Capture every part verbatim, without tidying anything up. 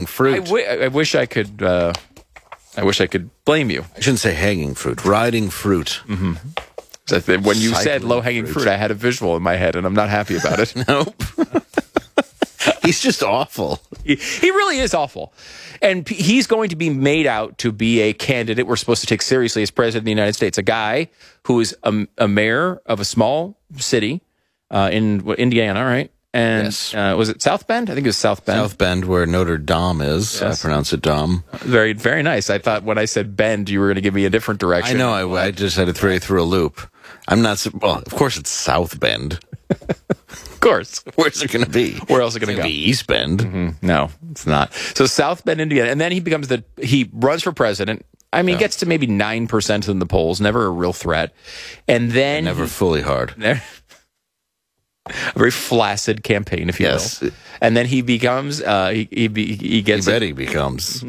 fruit. I, w- I wish I could. Uh, I wish I could blame you. I shouldn't say hanging fruit. Riding fruit. Mm-hmm. So when you Cycling said low-hanging fruit. fruit, I had a visual in my head, and I'm not happy about it. Nope. He's just awful. He, he really is awful. And p- he's going to be made out to be a candidate we're supposed to take seriously as president of the United States. A guy who is a, a mayor of a small city uh, in what, Indiana, right? And yes. uh, was it South Bend? I think it was South Bend. South Bend, where Notre Dame is. Yes. I pronounce it Dame. Very, very nice. I thought when I said Bend, you were going to give me a different direction. I know. I, I just had to throw you through a loop. I'm not. Well, of course it's South Bend. Of course. Where's it going to be? Where else is it going to go? Be East Bend. Mm-hmm. No, it's not. So South Bend, Indiana, and then he becomes the. He runs for president. I mean, yeah. gets to maybe nine percent in the polls. Never a real threat, and then never he, fully hard. Never, a very flaccid campaign, if you yes. will. And then he becomes. Uh, he he, be, he gets. He bet he becomes.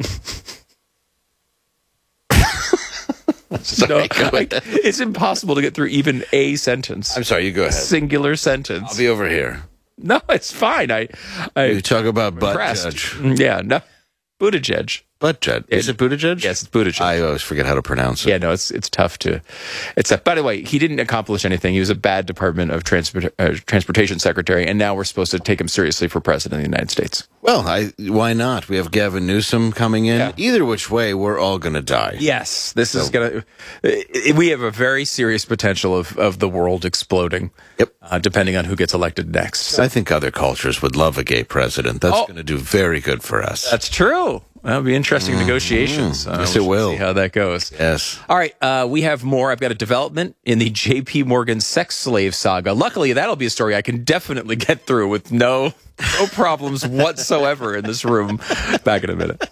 Sorry, no, I, it's impossible to get through even a sentence. I'm sorry, you go ahead. Singular sentence. I'll be over here. No, it's fine. I, I you talk about butt impressed. judge. Yeah, no, Buttigieg. Butt judge. Is it Buttigieg? Yes, it's Buttigieg. I always forget how to pronounce it. Yeah, no, it's it's tough to. It's tough. By the way, he didn't accomplish anything. He was a bad Department of Transport, uh, Transportation Secretary, and now we're supposed to take him seriously for president of the United States. Well, I, why not? We have Gavin Newsom coming in. Yeah. Either which way, we're all going to die. Yes, this so. is going to. We have a very serious potential of, of the world exploding. Yep. Uh, depending on who gets elected next. So. I think other cultures would love a gay president. That's oh. going to do very good for us. That's true. That'll be interesting mm-hmm. negotiations. Uh, yes, it will. See how that goes. Yes. All right. Uh, we have more. I've got a development in the J P. Morgan sex slave saga. Luckily, that'll be a story I can definitely get through with no no problems whatsoever in this room. Back in a minute.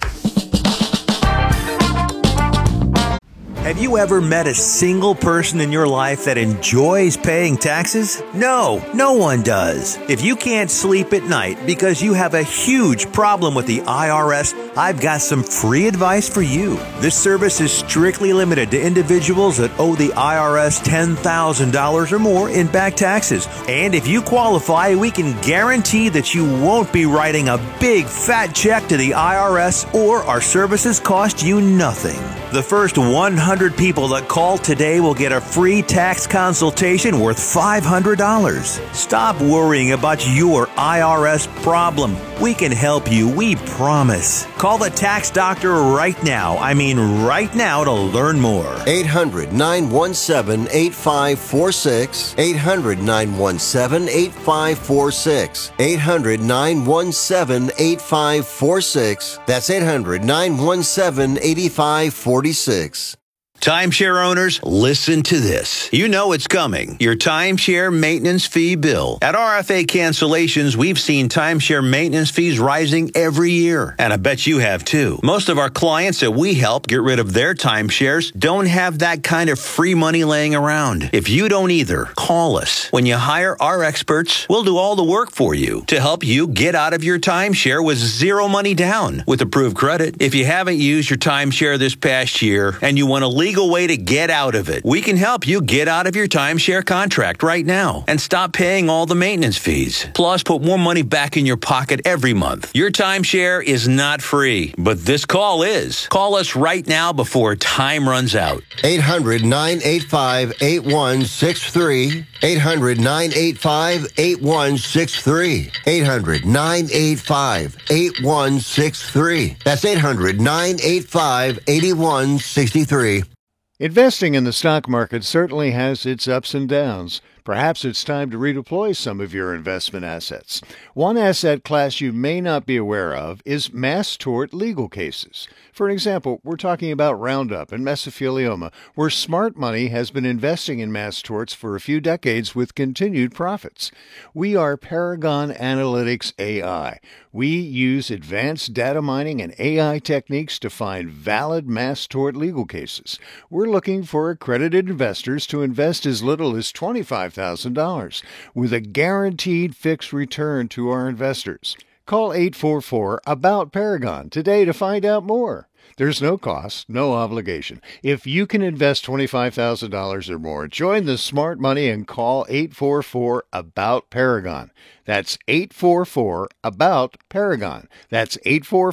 Have you ever met a single person in your life that enjoys paying taxes? No, no one does. If you can't sleep at night because you have a huge problem with the I R S, I've got some free advice for you. This service is strictly limited to individuals that owe the I R S ten thousand dollars or more in back taxes. And if you qualify, we can guarantee that you won't be writing a big fat check to the I R S, or our services cost you nothing. The first one hundred people that call today will get a free tax consultation worth five hundred dollars. Stop worrying about your I R S problem. We can help you, we promise. Call the tax doctor right now. I mean right now to learn more. eight hundred, nine one seven, eight five four six. eight hundred, nine one seven, eight five four six. eight hundred, nine one seven, eight five four six. That's eight hundred, nine one seven, eight five four six. Timeshare owners, listen to this. You know it's coming. Your timeshare maintenance fee bill. At R F A Cancellations, we've seen timeshare maintenance fees rising every year. And I bet you have too. Most of our clients that we help get rid of their timeshares don't have that kind of free money laying around. If you don't either, call us. When you hire our experts, we'll do all the work for you to help you get out of your timeshare with zero money down with approved credit. If you haven't used your timeshare this past year and you want to legal way to get out of it, we can help you get out of your timeshare contract right now and stop paying all the maintenance fees. Plus, put more money back in your pocket every month. Your timeshare is not free, but this call is. Call us right now before time runs out. eight hundred, nine eight five, eight one six three. eight hundred, nine eight five, eight one six three. eight hundred, nine eight five, eight one six three. That's eight hundred, nine eight five, eight one six three. Investing in the stock market certainly has its ups and downs. Perhaps it's time to redeploy some of your investment assets. One asset class you may not be aware of is mass tort legal cases. For example, we're talking about Roundup and mesothelioma, where smart money has been investing in mass torts for a few decades with continued profits. We are Paragon Analytics A I. We use advanced data mining and A I techniques to find valid mass tort legal cases. We're looking for accredited investors to invest as little as twenty-five thousand dollars with a guaranteed fixed return to our investors. Call eight four four, A B O U T, Paragon today to find out more. There's no cost, no obligation. If you can invest twenty-five thousand dollars or more, join the smart money and call eight four four, A B O U T, Paragon. That's eight four four, A B O U T, Paragon. That's eight four four